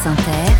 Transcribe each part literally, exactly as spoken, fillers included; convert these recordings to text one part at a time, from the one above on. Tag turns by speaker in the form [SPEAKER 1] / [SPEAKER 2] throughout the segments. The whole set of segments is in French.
[SPEAKER 1] Inter,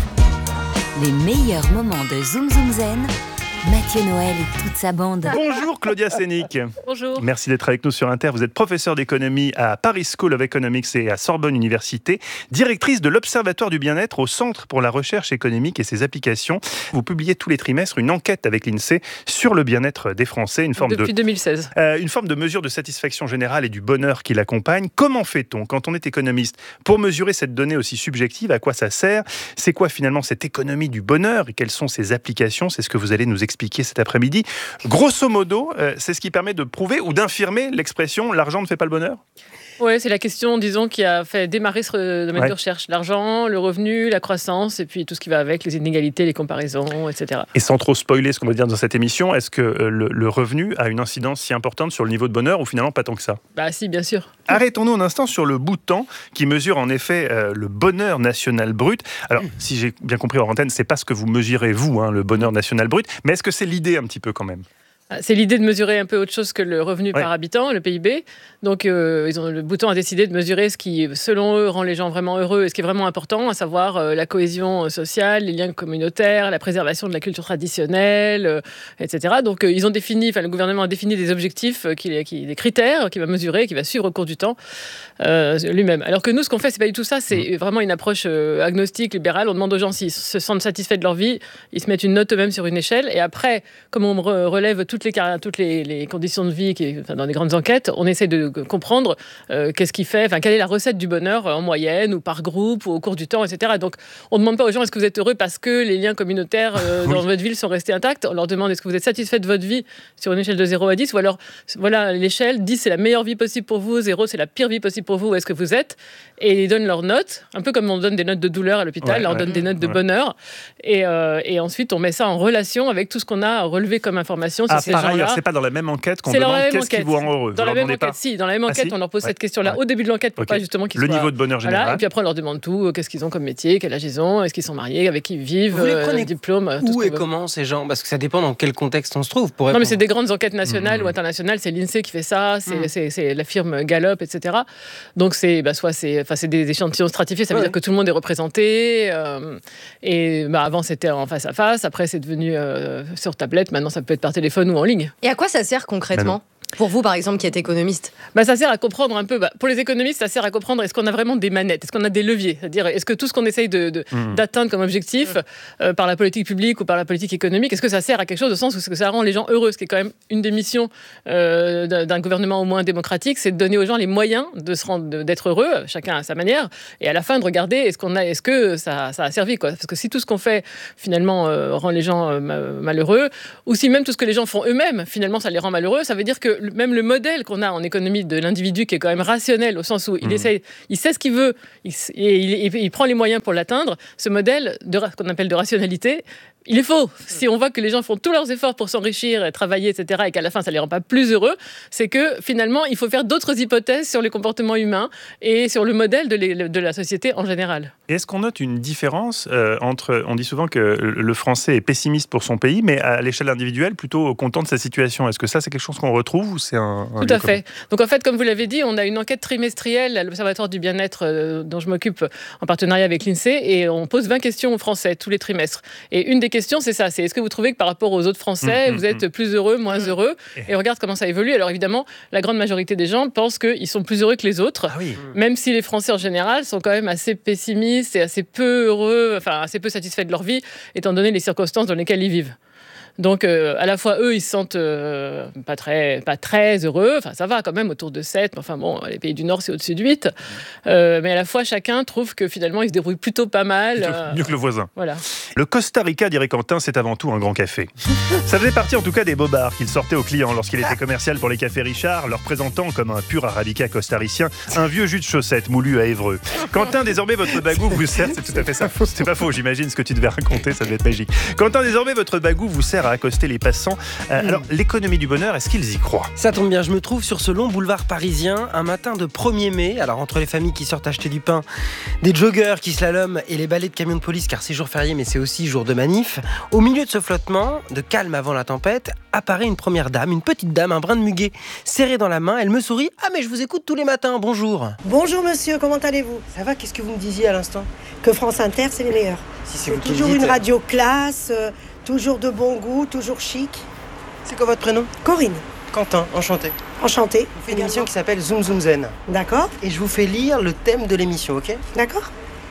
[SPEAKER 1] les meilleurs moments de Zoom Zoom Zen, Mathieu Noël et toute sa bande.
[SPEAKER 2] Bonjour Claudia Sénic.
[SPEAKER 3] Bonjour.
[SPEAKER 2] Merci d'être avec nous sur Inter. Vous êtes professeure d'économie à Paris School of Economics et à Sorbonne Université, directrice de l'Observatoire du bien-être au Centre pour la recherche économique et ses applications. Vous publiez tous les trimestres une enquête avec l'INSEE sur le bien-être des Français, une forme
[SPEAKER 3] Depuis
[SPEAKER 2] de
[SPEAKER 3] deux mille seize.
[SPEAKER 2] Euh, une forme de mesure de satisfaction générale et du bonheur qui l'accompagne. Comment fait-on quand on est économiste pour mesurer cette donnée aussi subjective? À quoi ça sert? C'est quoi finalement cette économie du bonheur et quelles sont ses applications? C'est ce que vous allez nous expliquer cet après-midi. Grosso modo, euh, c'est ce qui permet de prouver ou d'infirmer l'expression « l'argent ne fait pas le bonheur ».
[SPEAKER 3] Oui, c'est la question, disons, qui a fait démarrer ce domaine
[SPEAKER 2] Ouais.
[SPEAKER 3] de recherche. L'argent, le revenu, la croissance, et puis tout ce qui va avec, les inégalités, les comparaisons, et cetera.
[SPEAKER 2] Et sans trop spoiler ce qu'on va dire dans cette émission, est-ce que euh, le, le revenu a une incidence si importante sur le niveau de bonheur ou finalement pas tant que ça?
[SPEAKER 3] Bah si, bien sûr.
[SPEAKER 2] Arrêtons-nous un instant sur le bout de temps qui mesure en effet euh, le bonheur national brut. Alors, si j'ai bien compris hors antenne, c'est pas ce que vous mesurez vous, hein, le bonheur national brut, mais est-ce que c'est l'idée un petit peu quand même?
[SPEAKER 3] C'est l'idée de mesurer un peu autre chose que le revenu
[SPEAKER 2] Ouais.
[SPEAKER 3] par habitant, le P I B. Donc, euh, ils ont, le bouton a décidé de mesurer ce qui, selon eux, rend les gens vraiment heureux et ce qui est vraiment important, à savoir euh, la cohésion sociale, les liens communautaires, la préservation de la culture traditionnelle, euh, et cetera. Donc, euh, ils ont défini, enfin, le gouvernement a défini des objectifs, euh, qui, qui, des critères qu'il va mesurer, qu'il va suivre au cours du temps euh, lui-même. Alors que nous, ce qu'on fait, c'est pas du tout ça. C'est vraiment une approche euh, agnostique, libérale. On demande aux gens s'ils se sentent satisfaits de leur vie, ils se mettent une note eux-mêmes sur une échelle. Et après, comme on re- relève toutes les, car- toutes les, les conditions de vie qui, enfin, dans les grandes enquêtes, on essaie de comprendre euh, qu'est-ce qui fait, enfin, quelle est la recette du bonheur euh, en moyenne ou par groupe ou au cours du temps, et cetera. Donc, on ne demande pas aux gens est-ce que vous êtes heureux parce que les liens communautaires euh,
[SPEAKER 2] Oui.
[SPEAKER 3] dans votre ville sont restés intacts. On leur demande est-ce que vous êtes satisfait de votre vie sur une échelle de zéro à dix, ou alors, voilà, l'échelle, dix c'est la meilleure vie possible pour vous, zéro c'est la pire vie possible pour vous, où est-ce que vous êtes? Et ils donnent leurs notes, un peu comme on donne des notes de douleur à l'hôpital,
[SPEAKER 2] Ouais,
[SPEAKER 3] on leur
[SPEAKER 2] ouais.
[SPEAKER 3] donne des notes de
[SPEAKER 2] Ouais.
[SPEAKER 3] bonheur. Et, euh, et ensuite, on met ça en relation avec tout ce qu'on a relevé comme information sur
[SPEAKER 2] Ah,
[SPEAKER 3] ces
[SPEAKER 2] par
[SPEAKER 3] gens-là.
[SPEAKER 2] ailleurs, c'est pas dans la même enquête qu'on
[SPEAKER 3] C'est dans la
[SPEAKER 2] demande
[SPEAKER 3] même
[SPEAKER 2] qu'est-ce qui
[SPEAKER 3] enquête.
[SPEAKER 2] vous rend heureux.
[SPEAKER 3] Dans
[SPEAKER 2] Vous
[SPEAKER 3] la
[SPEAKER 2] leur
[SPEAKER 3] même
[SPEAKER 2] demandez
[SPEAKER 3] enquête,
[SPEAKER 2] pas
[SPEAKER 3] si, dans la même
[SPEAKER 2] Ah,
[SPEAKER 3] enquête,
[SPEAKER 2] si
[SPEAKER 3] on leur pose
[SPEAKER 2] Ouais.
[SPEAKER 3] cette question-là
[SPEAKER 2] Ouais.
[SPEAKER 3] au début de l'enquête pour
[SPEAKER 2] Ok.
[SPEAKER 3] pas justement qu'ils
[SPEAKER 2] Le
[SPEAKER 3] soient...
[SPEAKER 2] niveau de bonheur
[SPEAKER 3] Voilà,
[SPEAKER 2] général.
[SPEAKER 3] et puis après, on leur demande tout, euh, qu'est-ce qu'ils ont comme métier, quel âge ils ont, est-ce qu'ils sont mariés, avec qui ils vivent,
[SPEAKER 4] Vous les
[SPEAKER 3] euh,
[SPEAKER 4] prenez
[SPEAKER 3] diplôme, euh, tout ce
[SPEAKER 4] Où
[SPEAKER 3] qu'on
[SPEAKER 4] et
[SPEAKER 3] veut.
[SPEAKER 4] comment ces gens? Parce que ça dépend dans quel contexte on se trouve. Pour
[SPEAKER 3] Non, mais
[SPEAKER 4] répondre.
[SPEAKER 3] c'est des grandes enquêtes nationales
[SPEAKER 2] Mmh.
[SPEAKER 3] ou internationales, c'est l'INSEE qui fait ça, c'est,
[SPEAKER 4] Mmh.
[SPEAKER 3] c'est, c'est la firme Gallup, et cetera. Donc, c'est, bah, soit c'est, enfin, c'est des échantillons stratifiés, ça veut
[SPEAKER 4] Ouais.
[SPEAKER 3] dire que tout le monde est représenté. euh, et bah, avant, c'était en face à face, après, c'est devenu euh, sur tablette, maintenant, ça peut être par téléphone ou en ligne.
[SPEAKER 5] Et à quoi ça sert concrètement ? Pour vous, par exemple, qui êtes économiste.
[SPEAKER 3] Bah, ça sert à comprendre un peu, bah, pour les économistes, ça sert à comprendre est-ce qu'on a vraiment des manettes, est-ce qu'on a des leviers, c'est-à-dire est-ce que tout ce qu'on essaye de, de,
[SPEAKER 2] Mmh.
[SPEAKER 3] d'atteindre comme objectif euh, par la politique publique ou par la politique économique, est-ce que ça sert à quelque chose au sens où est-ce que ça rend les gens heureux, ce qui est quand même une des missions euh, d'un, d'un gouvernement au moins démocratique, c'est de donner aux gens les moyens de se rendre, de- d'être heureux, chacun à sa manière, et à la fin de regarder est-ce, qu'on a, est-ce que ça, ça a servi, quoi. Parce que si tout ce qu'on fait finalement euh, rend les gens euh, ma- malheureux, ou si même tout ce que les gens font eux-mêmes finalement ça les rend malheureux, ça veut dire que le- même le modèle qu'on a en économie de l'individu qui est quand même rationnel au sens où il
[SPEAKER 2] Mmh.
[SPEAKER 3] essaye, il sait ce qu'il veut il, s- et il, il- il prend les moyens pour l'atteindre. Ce modèle de, ra- qu'on appelle de rationalité, il est faux. Si on voit que les gens font tous leurs efforts pour s'enrichir, et travailler, et cetera, et qu'à la fin ça les rend pas plus heureux, c'est que finalement il faut faire d'autres hypothèses sur les comportements humains et sur le modèle de, les- de la société en général.
[SPEAKER 2] Et est-ce qu'on note une différence euh, entre... On dit souvent que le Français est pessimiste pour son pays, mais à l'échelle individuelle, plutôt content de sa situation. Est-ce que ça, c'est quelque chose qu'on retrouve ou c'est un... un
[SPEAKER 3] Tout
[SPEAKER 2] lieu
[SPEAKER 3] à fait. Donc en fait, comme vous l'avez dit, on a une enquête trimestrielle à l'Observatoire du bien-être euh, dont je m'occupe en partenariat avec l'INSEE et on pose vingt questions aux Français tous les trimestres. Et une des questions, c'est ça, c'est est-ce que vous trouvez que par rapport aux autres Français,
[SPEAKER 2] Mmh,
[SPEAKER 3] vous êtes plus heureux, moins heureux? Et on regarde comment ça évolue. Alors évidemment, la grande majorité des gens pensent qu'ils sont plus heureux que les autres.
[SPEAKER 2] Ah oui.
[SPEAKER 3] Même si les Français en général sont quand même assez pessimistes et assez peu heureux, enfin assez peu satisfaits de leur vie, étant donné les circonstances dans lesquelles ils vivent. Donc, euh, à la fois, eux, ils se sentent euh, pas, très, pas très heureux. Enfin, ça va quand même, autour de sept. Mais enfin, bon, les pays du Nord, c'est au-dessus de huit. Euh, mais à la fois, chacun trouve que finalement, ils se débrouillent plutôt pas mal.
[SPEAKER 2] Plutôt
[SPEAKER 3] euh,
[SPEAKER 2] mieux que le voisin.
[SPEAKER 3] voilà.
[SPEAKER 2] Le Costa Rica, dirait Quentin, c'est avant tout un grand café. Ça faisait partie en tout cas des bobards qu'il sortait aux clients lorsqu'il était commercial pour les cafés Richard, leur présentant comme un pur arabica costaricien un vieux jus de chaussette moulu à Évreux. Quentin, désormais votre bagou vous sert, c'est tout à fait ça, c'est pas faux, j'imagine ce que tu devais raconter, ça devait être magique. Quentin, désormais votre bagou vous sert à accoster les passants. Euh, mmh. Alors, l'économie du bonheur, est-ce qu'ils y croient ?
[SPEAKER 4] Ça tombe bien, je me trouve sur ce long boulevard parisien, un matin de premier mai. Alors, entre les familles qui sortent acheter du pain, des joggeurs qui slaloment et les balais de camions de police, car c'est jour férié, mais c'est aussi jour de manif, au milieu de ce flottement, de calme avant la tempête, apparaît une première dame, une petite dame, un brin de muguet, serré dans la main. Elle me sourit. « Ah, mais je vous écoute tous les matins, bonjour !»
[SPEAKER 6] Bonjour monsieur, comment allez-vous ?
[SPEAKER 4] Ça va, qu'est-ce que vous me disiez à l'instant ?
[SPEAKER 6] Que France Inter, c'est les meilleurs.
[SPEAKER 4] Si c'est
[SPEAKER 6] c'est
[SPEAKER 4] vous qui
[SPEAKER 6] toujours
[SPEAKER 4] le dites.
[SPEAKER 6] Une radio classe, euh, toujours de bon goût, toujours chic.
[SPEAKER 4] C'est quoi votre prénom ?
[SPEAKER 6] Corinne.
[SPEAKER 4] Quentin, enchanté.
[SPEAKER 6] Enchantée.
[SPEAKER 4] On fait une émission qui s'appelle Zoom Zoom Zen.
[SPEAKER 6] D'accord.
[SPEAKER 4] Et je vous fais lire le thème de l'émission, ok ?
[SPEAKER 6] D'accord.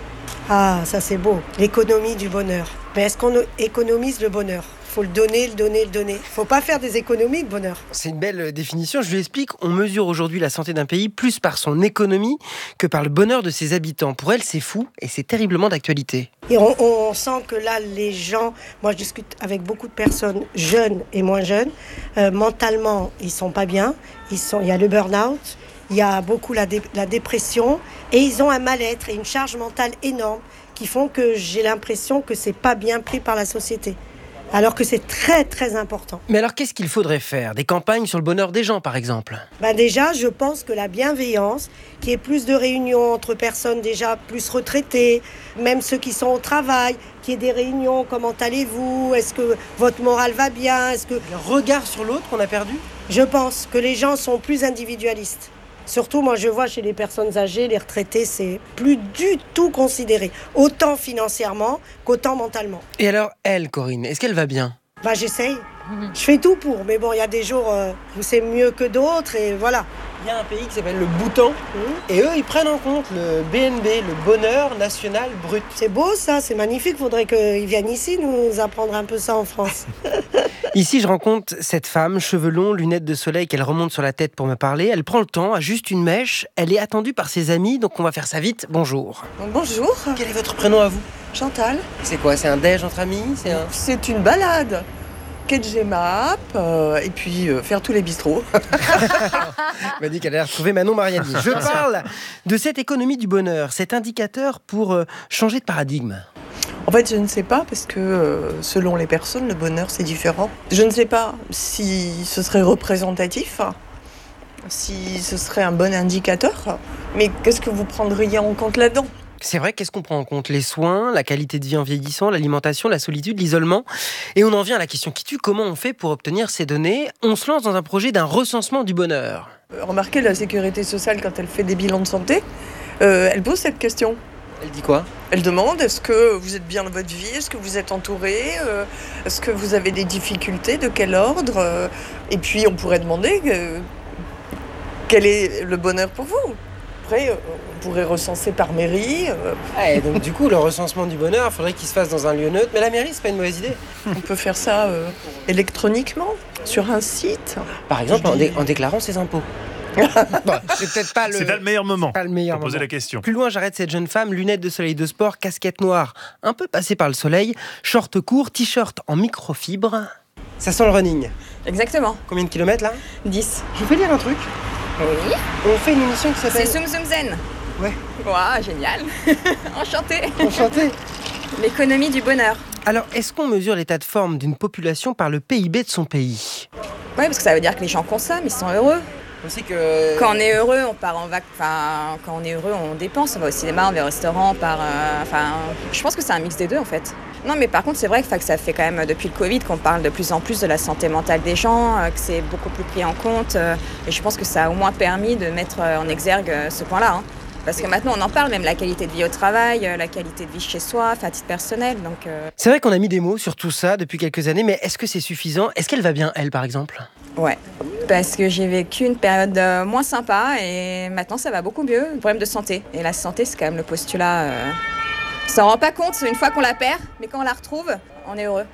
[SPEAKER 6] Ah, ça c'est beau. L'économie du bonheur. Mais est-ce qu'on économise le bonheur ? Faut le donner, le donner, le donner. Faut pas faire des économies de bonheur.
[SPEAKER 4] C'est une belle définition. Je lui explique. On mesure aujourd'hui la santé d'un pays plus par son économie que par le bonheur de ses habitants. Pour elle, c'est fou et c'est terriblement d'actualité.
[SPEAKER 6] Et on, on sent que là, les gens... Moi, je discute avec beaucoup de personnes jeunes et moins jeunes. Euh, mentalement, ils sont pas bien. Ils sont, il y a le burn-out. Il y a beaucoup la, dé, la dépression. Et ils ont un mal-être et une charge mentale énorme qui font que j'ai l'impression que c'est pas bien pris par la société. Alors que c'est très très important.
[SPEAKER 4] Mais alors qu'est-ce qu'il faudrait faire ? Des campagnes sur le bonheur des gens par exemple ?
[SPEAKER 6] Ben déjà, je pense que la bienveillance, qu'il y ait plus de réunions entre personnes déjà plus retraitées, même ceux qui sont au travail, qu'il y ait des réunions, comment allez-vous ? Est-ce que votre morale va bien ? Est-ce que...
[SPEAKER 4] Le regard sur l'autre qu'on a perdu ?
[SPEAKER 6] Je pense que les gens sont plus individualistes. Surtout, moi, je vois chez les personnes âgées, les retraités, c'est plus du tout considéré. Autant financièrement qu'autant mentalement.
[SPEAKER 4] Et alors, elle, Corinne, est-ce qu'elle va bien ?
[SPEAKER 6] Bah, j'essaye. Je fais tout pour. Mais bon, il y a des jours euh, où c'est mieux que d'autres et voilà.
[SPEAKER 4] Il y a un pays qui s'appelle le Bhoutan. Mmh. Et eux, ils prennent en compte le B N B, le bonheur national brut.
[SPEAKER 6] C'est beau, ça. C'est magnifique. Faudrait qu'ils viennent ici nous apprendre un peu ça en France.
[SPEAKER 4] Ici, je rencontre cette femme, cheveux longs, lunettes de soleil qu'elle remonte sur la tête pour me parler. Elle prend le temps, a juste une mèche. Elle est attendue par ses amis, donc on va faire ça vite. Bonjour.
[SPEAKER 7] Bonjour.
[SPEAKER 4] Quel est votre prénom à vous ?
[SPEAKER 7] Chantal.
[SPEAKER 4] C'est quoi ? C'est un déj entre amis ? C'est un...
[SPEAKER 7] C'est une balade. Quai Map, euh, et puis euh, faire tous les bistrots.
[SPEAKER 4] Elle m'a dit qu'elle allait retrouver Manon Mariani. Je parle de cette économie du bonheur, cet indicateur pour euh, changer de paradigme.
[SPEAKER 7] En fait, je ne sais pas, parce que euh, selon les personnes, le bonheur, c'est différent. Je ne sais pas si ce serait représentatif, si ce serait un bon indicateur, mais qu'est-ce que vous prendriez en compte là-dedans ?
[SPEAKER 4] C'est vrai, qu'est-ce qu'on prend en compte ? Les soins, la qualité de vie en vieillissant, l'alimentation, la solitude, l'isolement. Et on en vient à la question qui tue, comment on fait pour obtenir ces données ? On se lance dans un projet d'un recensement du bonheur.
[SPEAKER 7] Remarquez, la sécurité sociale, quand elle fait des bilans de santé, euh, elle pose cette question.
[SPEAKER 4] Elle dit quoi ?
[SPEAKER 7] Elle demande, est-ce que vous êtes bien dans votre vie ? Est-ce que vous êtes entouré ? euh, Est-ce que vous avez des difficultés ? De quel ordre ? euh, Et puis, on pourrait demander euh, quel est le bonheur pour vous ? Après, on pourrait recenser par mairie. Euh...
[SPEAKER 4] Ah, et donc du coup, le recensement du bonheur, il faudrait qu'il se fasse dans un lieu neutre. Mais la mairie, c'est pas une mauvaise idée.
[SPEAKER 7] On peut faire ça euh, électroniquement, sur un site.
[SPEAKER 4] Par exemple, en, dé- en déclarant ses impôts. Bon, c'est peut-être pas le...
[SPEAKER 2] C'est pas le meilleur moment.
[SPEAKER 4] Pas le meilleur
[SPEAKER 2] pour poser
[SPEAKER 4] moment.
[SPEAKER 2] la question.
[SPEAKER 4] Plus loin, j'arrête cette jeune femme, lunettes de soleil de sport, casquette noire, un peu passée par le soleil, short court, t-shirt en microfibre. Ça sent le running.
[SPEAKER 8] Exactement.
[SPEAKER 4] Combien de kilomètres là ?
[SPEAKER 8] dix.
[SPEAKER 4] Je vous fais lire un truc.
[SPEAKER 8] Oui.
[SPEAKER 4] On fait une émission qui s'appelle...
[SPEAKER 8] C'est Zoom Zoom Zen.
[SPEAKER 4] Ouais.
[SPEAKER 8] Waouh, génial. Enchantée.
[SPEAKER 4] Enchantée.
[SPEAKER 8] L'économie du bonheur.
[SPEAKER 4] Alors, est-ce qu'on mesure l'état de forme d'une population par le P I B de son pays ?
[SPEAKER 8] Oui, parce que ça veut dire que les gens consomment, ils sont heureux.
[SPEAKER 4] On sait que...
[SPEAKER 8] Quand on est heureux, on part en vac... enfin, quand on est heureux, on dépense, on va au cinéma, on va au restaurant, on part... euh, Enfin, je pense que c'est un mix des deux, en fait. Non, mais par contre, c'est vrai que ça fait quand même depuis le Covid qu'on parle de plus en plus de la santé mentale des gens, que c'est beaucoup plus pris en compte. Et je pense que ça a au moins permis de mettre en exergue ce point-là. Hein. Parce que maintenant, on en parle, même la qualité de vie au travail, la qualité de vie chez soi, à titre personnel. Donc, euh...
[SPEAKER 4] C'est vrai qu'on a mis des mots sur tout ça depuis quelques années, mais est-ce que c'est suffisant ? Est-ce qu'elle va bien, elle, par exemple ?
[SPEAKER 8] Ouais, parce que j'ai vécu une période moins sympa et maintenant, ça va beaucoup mieux. Problème de santé. Et la santé, c'est quand même le postulat... Euh... On s'en rend pas compte une fois qu'on la perd, mais quand on la retrouve, on est heureux.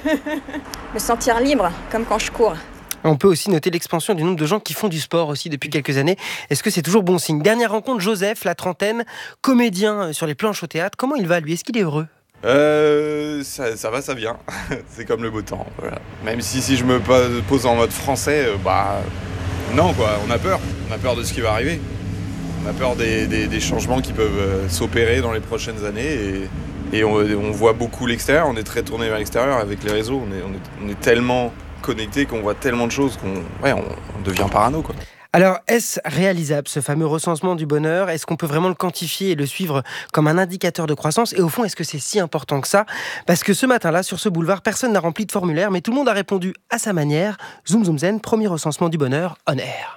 [SPEAKER 8] Me sentir libre, comme quand je cours.
[SPEAKER 4] On peut aussi noter l'expansion du nombre de gens qui font du sport aussi depuis quelques années. Est-ce que c'est toujours bon signe ? Dernière rencontre, Joseph, la trentaine, comédien sur les planches au théâtre. Comment il va, lui ? Est-ce qu'il est heureux ?
[SPEAKER 9] Euh, ça, ça va, ça vient. C'est comme le beau temps. Voilà. Même si, si je me pose en mode français, euh, bah non quoi, on a peur. On a peur de ce qui va arriver. On a peur des, des, des changements qui peuvent euh, s'opérer dans les prochaines années. Et Et on, on voit beaucoup l'extérieur, on est très tourné vers l'extérieur avec les réseaux. On est, on est, on est tellement connecté qu'on voit tellement de choses qu'on ouais, on, on devient parano, quoi.
[SPEAKER 4] Alors, est-ce réalisable, ce fameux recensement du bonheur ? Est-ce qu'on peut vraiment le quantifier et le suivre comme un indicateur de croissance ? Et au fond, est-ce que c'est si important que ça ? Parce que ce matin-là, sur ce boulevard, personne n'a rempli de formulaire, mais tout le monde a répondu à sa manière. Zoom Zoom Zen, premier recensement du bonheur, on air.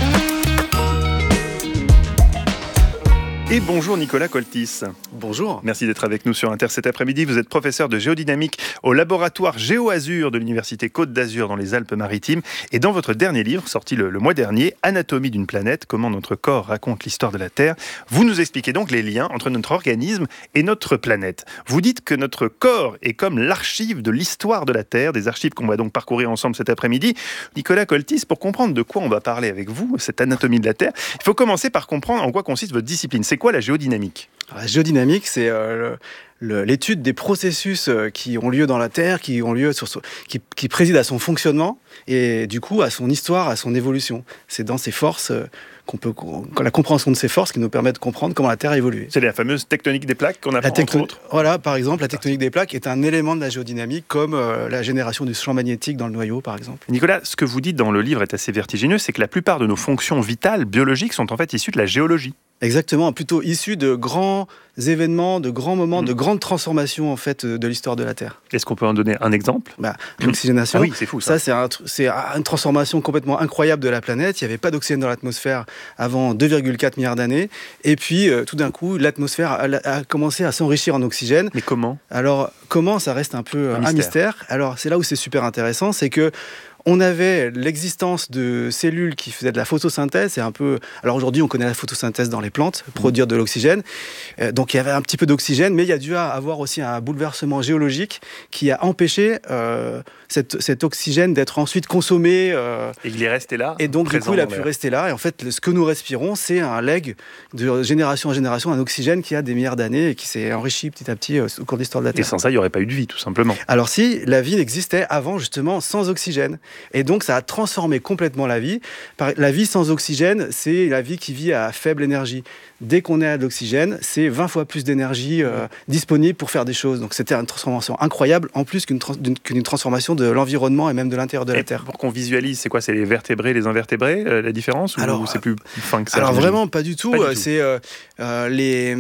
[SPEAKER 2] Et bonjour Nicolas Coltis.
[SPEAKER 10] Bonjour.
[SPEAKER 2] Merci d'être avec nous sur Inter cet après-midi. Vous êtes professeur de géodynamique au laboratoire GéoAzur de l'Université Côte d'Azur dans les Alpes-Maritimes. Et dans votre dernier livre, sorti le, le mois dernier, Anatomie d'une planète, comment notre corps raconte l'histoire de la Terre, vous nous expliquez donc les liens entre notre organisme et notre planète. Vous dites que notre corps est comme l'archive de l'histoire de la Terre, des archives qu'on va donc parcourir ensemble cet après-midi. Nicolas Coltis, pour comprendre de quoi on va parler avec vous, cette anatomie de la Terre, il faut commencer par comprendre en quoi consiste votre discipline. C'est quoi la géodynamique ?
[SPEAKER 10] La géodynamique, c'est euh, le, l'étude des processus euh, qui ont lieu dans la Terre, qui ont lieu sur, qui, qui président à son fonctionnement et du coup à son histoire, à son évolution. C'est dans ces forces euh, qu'on peut, qu'on, la compréhension de ces forces qui nous permet de comprendre comment la Terre a évolué.
[SPEAKER 2] C'est la fameuse tectonique des plaques qu'on apprend
[SPEAKER 10] tecton...
[SPEAKER 2] entre autres.
[SPEAKER 10] Voilà, par exemple, la tectonique des plaques est un élément de la géodynamique, comme euh, la génération du champ magnétique dans le noyau, par exemple.
[SPEAKER 2] Nicolas, ce que vous dites dans le livre est assez vertigineux, c'est que la plupart de nos fonctions vitales, biologiques, sont en fait issues de la géologie.
[SPEAKER 10] Exactement, plutôt issu de grands événements, de grands moments, mmh. de grandes transformations en fait de l'histoire de la Terre.
[SPEAKER 2] Est-ce qu'on peut en donner un exemple ?
[SPEAKER 10] bah, L'oxygénation,
[SPEAKER 2] ah oui, c'est fou, ça.
[SPEAKER 10] ça c'est, un, c'est une transformation complètement incroyable de la planète. Il n'y avait pas d'oxygène dans l'atmosphère avant deux virgule quatre milliards d'années. Et puis, euh, tout d'un coup, l'atmosphère a, a commencé à s'enrichir en oxygène.
[SPEAKER 2] Mais comment ? Alors,
[SPEAKER 10] comment ? Ça reste un peu
[SPEAKER 2] un,
[SPEAKER 10] un
[SPEAKER 2] mystère.
[SPEAKER 10] mystère. Alors, c'est là où c'est super intéressant, c'est que on avait l'existence de cellules qui faisaient de la photosynthèse. C'est un peu... Alors aujourd'hui, on connaît la photosynthèse dans les plantes, produire de l'oxygène. Euh, donc il y avait un petit peu d'oxygène, mais il y a dû avoir aussi un bouleversement géologique qui a empêché euh, cette, cet oxygène d'être ensuite consommé. Euh,
[SPEAKER 2] et il est resté là.
[SPEAKER 10] Et donc du coup, il a pu rester là. Et en fait, ce que nous respirons, c'est un leg de génération en génération, un oxygène qui a des milliards d'années et qui s'est enrichi petit à petit au cours de l'histoire de la Terre.
[SPEAKER 2] Et sans ça, il n'y aurait pas eu de vie, tout simplement.
[SPEAKER 10] Alors si, la vie n'existait avant justement sans oxygène. Et donc, ça a transformé complètement la vie. La vie sans oxygène, c'est la vie qui vit à faible énergie. Dès qu'on est à l'oxygène, c'est vingt fois plus d'énergie euh, disponible pour faire des choses. Donc, c'était une transformation incroyable, en plus qu'une, trans- qu'une transformation de l'environnement et même de l'intérieur de la
[SPEAKER 2] et
[SPEAKER 10] Terre.
[SPEAKER 2] Pour qu'on visualise, c'est quoi ? C'est les vertébrés, les invertébrés, euh, la différence ? Ou alors, c'est plus fin que ça ?
[SPEAKER 10] Alors, vraiment, pas du tout.
[SPEAKER 2] Pas du
[SPEAKER 10] euh,
[SPEAKER 2] tout.
[SPEAKER 10] C'est, euh, euh, les...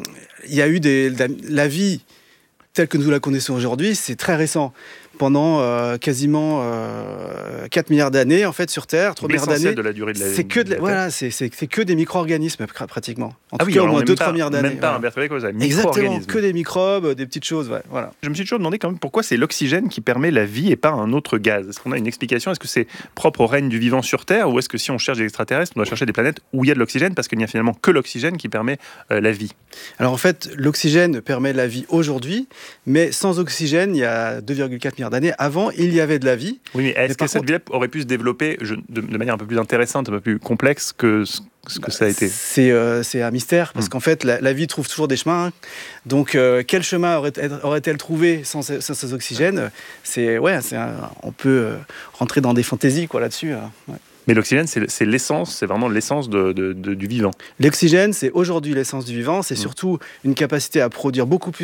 [SPEAKER 10] Il y a eu des... la, la vie telle que nous la connaissons aujourd'hui, c'est très récent. Pendant euh, quasiment euh, quatre milliards d'années, en fait, sur Terre, trois milliards d'années,
[SPEAKER 2] de la durée de la,
[SPEAKER 10] c'est que de la,
[SPEAKER 2] de la
[SPEAKER 10] voilà, c'est, c'est, c'est que des micro-organismes pratiquement. En
[SPEAKER 2] ah
[SPEAKER 10] tout
[SPEAKER 2] oui,
[SPEAKER 10] cas, au moins deux
[SPEAKER 2] à
[SPEAKER 10] trois milliards d'années.
[SPEAKER 2] Même pas
[SPEAKER 10] voilà.
[SPEAKER 2] invertébrés comme ça,
[SPEAKER 10] exactement, que des microbes, des petites choses. Ouais, voilà.
[SPEAKER 2] Je me suis toujours demandé quand même pourquoi c'est l'oxygène qui permet la vie et pas un autre gaz. Est-ce qu'on a une explication ? Est-ce que c'est propre au règne du vivant sur Terre, ou est-ce que si on cherche des extraterrestres, on doit chercher des planètes où il y a de l'oxygène, parce qu'il n'y a finalement que l'oxygène qui permet euh, la vie ?
[SPEAKER 10] Alors en fait, l'oxygène permet la vie aujourd'hui, mais sans oxygène, il y a deux virgule quatre milliards d'années, avant, il y avait de la vie.
[SPEAKER 2] Oui, mais est-ce
[SPEAKER 10] mais
[SPEAKER 2] que cette
[SPEAKER 10] contre...
[SPEAKER 2] vie aurait pu se développer je, de, de manière un peu plus intéressante, un peu plus complexe que ce, ce que bah, ça a été ?
[SPEAKER 10] C'est, euh, c'est un mystère, parce mmh. qu'en fait, la, la vie trouve toujours des chemins. Hein. Donc, euh, quel chemin aurait, aurait-elle trouvé sans, sans ces oxygènes ? C'est, ouais, c'est un, on peut euh, rentrer dans des fantaisies quoi, là-dessus. Euh, ouais.
[SPEAKER 2] Mais l'oxygène, c'est, c'est l'essence, c'est vraiment l'essence de, de, de, du vivant.
[SPEAKER 10] L'oxygène, c'est aujourd'hui l'essence du vivant, c'est mmh. surtout une capacité à produire beaucoup plus